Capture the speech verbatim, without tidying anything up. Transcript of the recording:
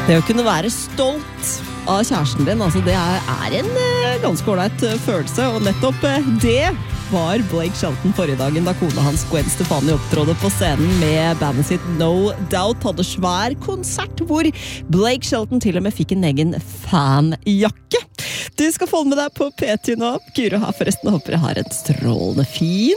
Det å kunne være stolt av kjæresten din, altså det er, er en eh, ganske ordentlig eh, følelse, og nettopp eh, det var Blake Shelton forrige dagen da kona hans Gwen Stefani opptrådde på scenen med bandet sitt No Doubt, hadde svær konsert hvor Blake Shelton til og med fikk en egen fanjakke. Du skal få med deg på P ti nå. Guro her forresten, håper jeg har en strålende fin